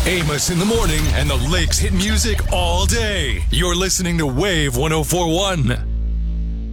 Amos in the morning and the Lakes hit music all day. You're listening to Wave 104.1.